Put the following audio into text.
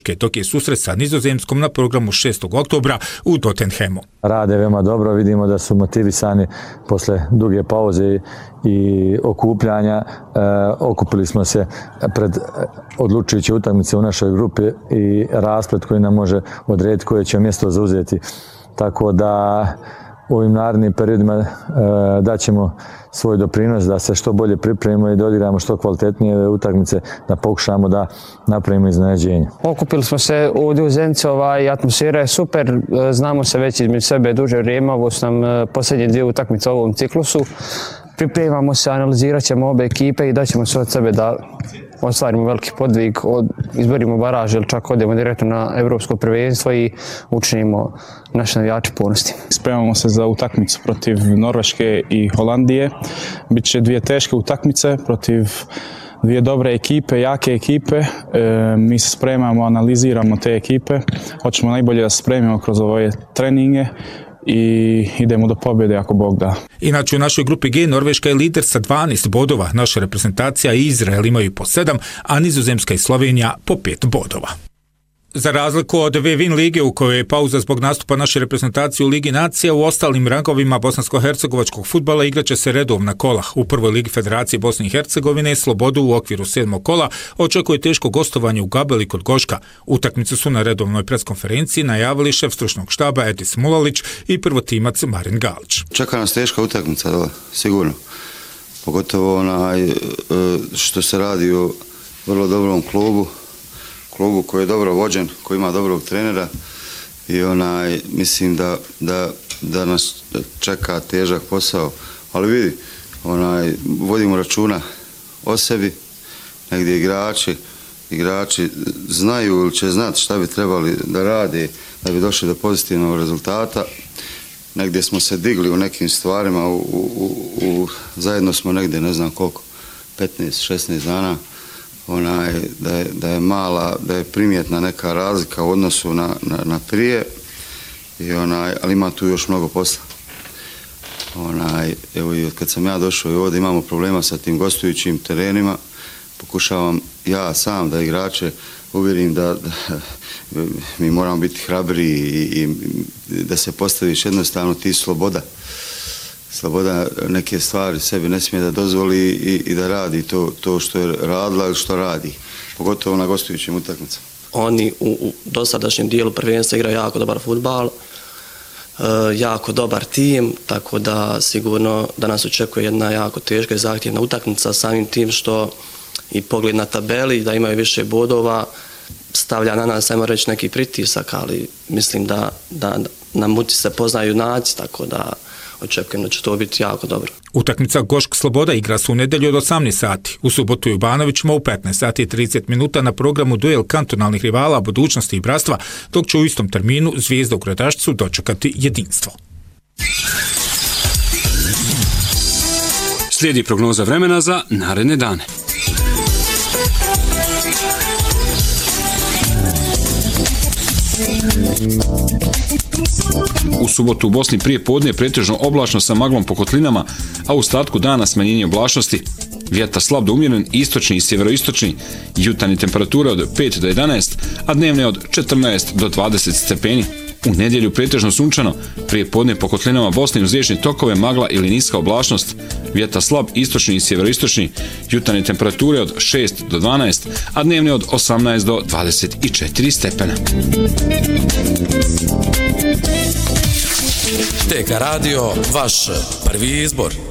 dok je susret sa Nizozemskom na programu 6. oktobra u Tottenhamu. Rade veoma dobro, vidimo da su motivisani posle duge pauze i okupljanja. Okupili smo se pred odlučujuće utakmice u našoj grupi i rasplet koji nam može odrediti koje će mjesto zauzeti. Tako da u ovim narednim periodima daćemo svoj doprinos da se što bolje pripremimo i da odigramo što kvalitetnije utakmice, da pokušamo da napravimo iznenađenje. Okupili smo se ovdje u Zenici, atmosfera je super, znamo se već između sebe duže vrijeme, ovo su nam posljednje dvije utakmice u ovom ciklusu. Pripremamo se, analizirat ćemo obe ekipe i daćemo sve od sebe da ostvarimo veliki podvig, izborimo baraž ili čak odemo direktno na evropsko prvenstvo i učinimo naše navijače ponosni. Spremamo se za utakmicu protiv Norveške i Holandije. Biće dvije teške utakmice protiv dvije dobre ekipe, jake ekipe. Mi se spremamo, analiziramo te ekipe. Hoćemo najbolje da se spremimo kroz ove treninge i idemo do pobjede ako Bog da. Inače u našoj grupi G Norveška je lider sa 12 bodova, naša reprezentacija i Izrael imaju po 7, a Nizozemska i Slovenija po 5 bodova. Za razliku od Vevin lige u kojoj je pauza zbog nastupa naše reprezentacije u Ligi nacija, u ostalim rangovima bosansko-hercegovačkog fudbala igraće se redovna kola. U prvoj ligi Federacije Bosne i Hercegovine Slobodu u okviru 7. kola očekuje teško gostovanje u Gabeli kod Goška. Utakmice su na redovnoj preskonferenciji najavili šef stručnog štaba Edis Mulalić i prvotimac Marin Galić. Čeka nas teška utakmica, sigurno. Pogotovo što se radi o vrlo dobrom klubu koji je dobro vođen, koji ima dobrog trenera i mislim da nas čeka težak posao. Ali vidi, vodimo računa o sebi, negdje igrači znaju ili će znati šta bi trebali da radi da bi došli do pozitivnog rezultata. Negdje smo se digli u nekim stvarima, zajedno smo negdje, ne znam koliko, 15-16 dana. Da je primjetna neka razlika u odnosu na prije, ali ima tu još mnogo posla. Evo i kad sam ja došao i ovdje imamo problema sa tim gostujućim terenima, pokušavam ja sam da igrače uvjerim da mi moramo biti hrabri i da se postaviš jednostavno ti sloboda. Sloboda neke stvari sebi ne smije da dozvoli i da radi to što je radila ili što radi, pogotovo na gostujućim utakmicama. Oni u dosadašnjem dijelu prvenstva igraju jako dobar fudbal, jako dobar tim, tako da sigurno da nas očekuje jedna jako teška i zahtjevna utakmica, samim tim što i pogled na tabeli, da imaju više bodova, stavlja na nas, ajmo reći, neki pritisak, ali mislim da na muti se poznaju junaci, tako da očekujem da će to biti jako dobro. Utakmica Gošk-Sloboda igra se u nedjelju od 18 sati. U subotu u Banovićima u 15 sati i 30 minuta na programu duel kantonalnih rivala Budućnosti i Bratstva, dok će u istom terminu Zvijezda u Gradašcu dočekati Jedinstvo. Slijedi prognoza vremena za naredne dane. U subotu u Bosni prije podne pretežno oblačno sa maglom po kotlinama, a u ostatku dana smanjenje oblačnosti. Vjetar slab do umjeren, istočni i sjeveroistočni, jutarnje temperature od 5 do 11, a dnevne od 14 do 20 stepeni. U nedjelju pretežno sunčano, prije podne po kotlinama Bosne uz riječne tokove magla ili niska oblačnost. Vjetar slab istočni i sjeveroistočni, jutarnje temperature od 6 do 12, a dnevne od 18 do 24 stepena. TK Radio, vaš prvi izbor.